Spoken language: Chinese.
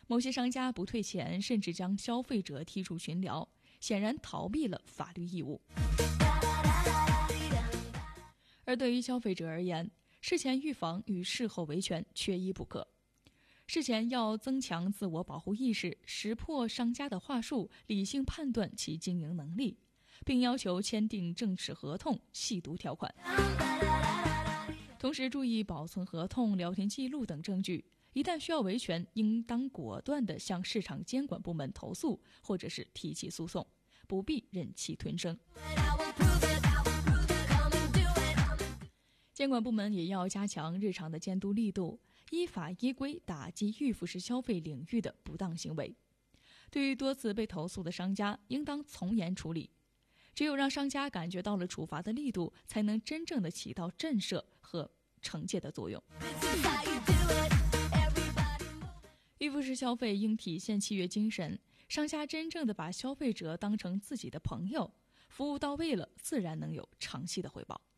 某些商家不退钱，甚至将消费者踢出群聊，显然逃避了法律义务。而对于消费者而言，事前预防与事后维权缺一不可。事前要增强自我保护意识，识破商家的话术，理性判断其经营能力，并要求签订正式合同，细读条款。同时注意保存合同、聊天记录等证据，一旦需要维权，应当果断地向市场监管部门投诉，或者是提起诉讼，不必忍气吞声。监管部门也要加强日常的监督力度，依法依规打击预付式消费领域的不当行为。对于多次被投诉的商家，应当从严处理。只有让商家感觉到了处罚的力度，才能真正的起到震慑和惩戒的作用。预付式消费应体现契约精神，商家真正的把消费者当成自己的朋友，服务到位了，自然能有长期的回报。